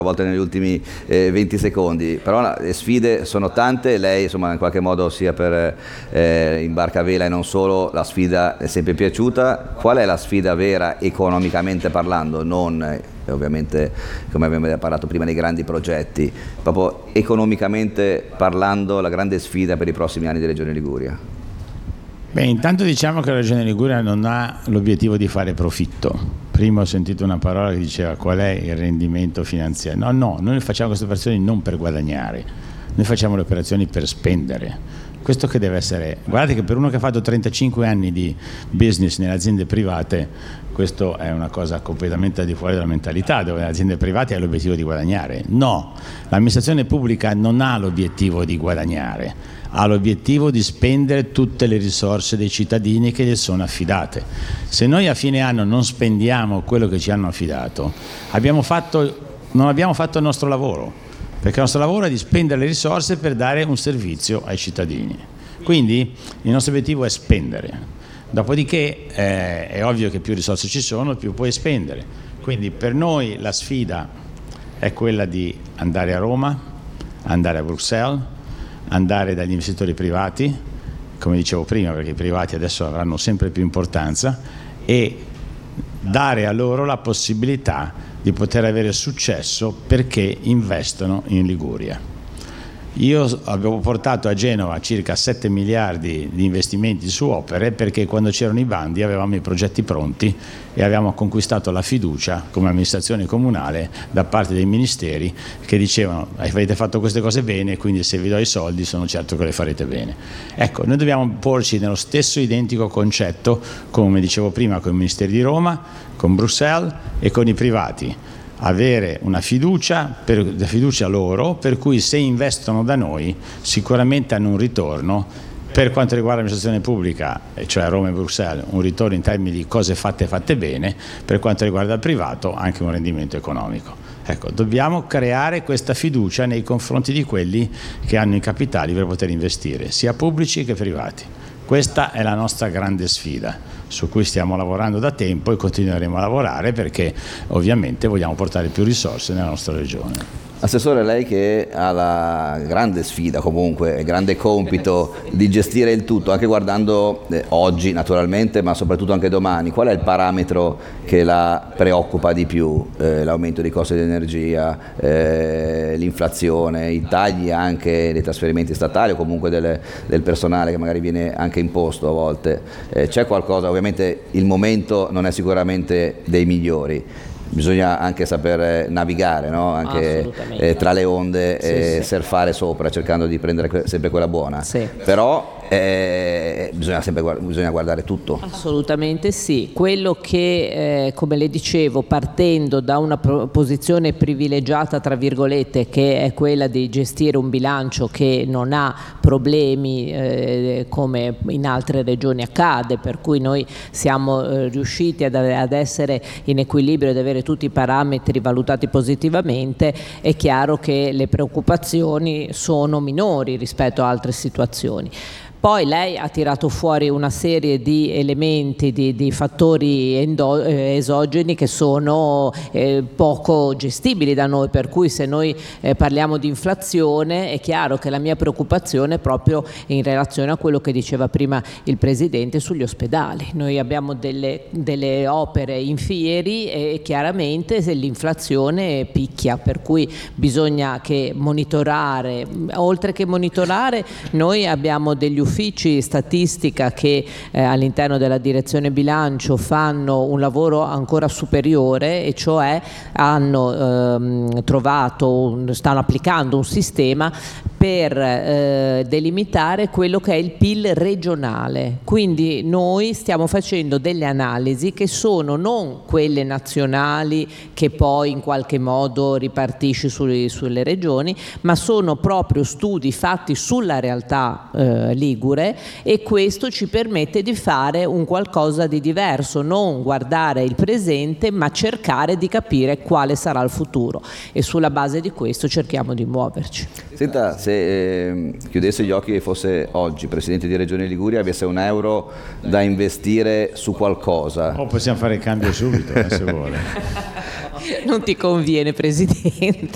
a volte negli ultimi 20 secondi, però le sfide sono tante, lei insomma in qualche modo sia per in barca a vela e non solo, la sfida è sempre piaciuta. Qual è la sfida vera economicamente parlando, non ovviamente come abbiamo parlato prima dei grandi progetti, proprio economicamente parlando la grande sfida per i prossimi anni di Regione Liguria? Beh, intanto diciamo che la Regione Liguria non ha l'obiettivo di fare profitto. Prima ho sentito una parola che diceva qual è il rendimento finanziario. No, noi facciamo queste operazioni non per guadagnare, noi facciamo le operazioni per spendere. Questo che deve essere, guardate che per uno che ha fatto 35 anni di business nelle aziende private, questo è una cosa completamente al di fuori della mentalità, dove le aziende private hanno l'obiettivo di guadagnare. No, l'amministrazione pubblica non ha l'obiettivo di guadagnare, ha l'obiettivo di spendere tutte le risorse dei cittadini che gli sono affidate. Se noi a fine anno non spendiamo quello che ci hanno affidato, non abbiamo fatto il nostro lavoro, perché il nostro lavoro è di spendere le risorse per dare un servizio ai cittadini. Quindi il nostro obiettivo è spendere. Dopodiché è ovvio che più risorse ci sono, più puoi spendere. Quindi per noi la sfida è quella di andare a Roma, andare a Bruxelles, andare dagli investitori privati, come dicevo prima, perché i privati adesso avranno sempre più importanza, e dare a loro la possibilità di poter avere successo perché investono in Liguria. Io avevo portato a Genova circa 7 miliardi di investimenti su opere perché quando c'erano i bandi avevamo i progetti pronti e avevamo conquistato la fiducia come amministrazione comunale da parte dei ministeri che dicevano avete fatto queste cose bene, quindi se vi do i soldi sono certo che le farete bene. Ecco, noi dobbiamo porci nello stesso identico concetto, come dicevo prima, con i ministeri di Roma, con Bruxelles e con i privati. Avere una fiducia loro, per cui se investono da noi sicuramente hanno un ritorno. Per quanto riguarda l'amministrazione pubblica, cioè Roma e Bruxelles, un ritorno in termini di cose fatte bene, per quanto riguarda il privato anche un rendimento economico. Ecco, dobbiamo creare questa fiducia nei confronti di quelli che hanno i capitali per poter investire, sia pubblici che privati. Questa è la nostra grande sfida, su cui stiamo lavorando da tempo e continueremo a lavorare perché ovviamente vogliamo portare più risorse nella nostra regione. Assessore, lei che ha la grande sfida, comunque, il grande compito di gestire il tutto, anche guardando oggi naturalmente, ma soprattutto anche domani, qual è il parametro che la preoccupa di più? L'aumento dei costi dell'energia, l'inflazione, i tagli anche dei trasferimenti statali o comunque del personale che magari viene anche imposto a volte. C'è qualcosa, ovviamente il momento non è sicuramente dei migliori. Bisogna anche saper navigare, no? Anche tra le onde e surfare sopra, cercando di prendere sempre quella buona. Sì. Però bisogna guardare tutto. Assolutamente sì. Quello che, come le dicevo, partendo da una posizione privilegiata, tra virgolette, che è quella di gestire un bilancio che non ha problemi come in altre regioni accade, per cui noi siamo riusciti ad essere in equilibrio, ad avere tutti i parametri valutati positivamente, è chiaro che le preoccupazioni sono minori rispetto a altre situazioni. Poi lei ha tirato fuori una serie di elementi, di fattori esogeni che sono poco gestibili da noi, per cui se noi parliamo di inflazione è chiaro che la mia preoccupazione è proprio in relazione a quello che diceva prima il Presidente sugli ospedali. Noi abbiamo delle opere in fieri e chiaramente se l'inflazione picchia, per cui bisogna che monitorare, oltre che monitorare noi abbiamo degli uffici statistica che all'interno della direzione bilancio fanno un lavoro ancora superiore, e cioè stanno applicando un sistema per delimitare quello che è il PIL regionale. Quindi noi stiamo facendo delle analisi che sono non quelle nazionali che poi in qualche modo ripartisci sulle regioni, ma sono proprio studi fatti sulla realtà ligure, e questo ci permette di fare un qualcosa di diverso, non guardare il presente ma cercare di capire quale sarà il futuro, e sulla base di questo cerchiamo di muoverci. Senta, se chiudesse gli occhi e fosse oggi Presidente di Regione Liguria, avesse €1 da investire su qualcosa. Possiamo fare il cambio subito se vuole. Non ti conviene, Presidente.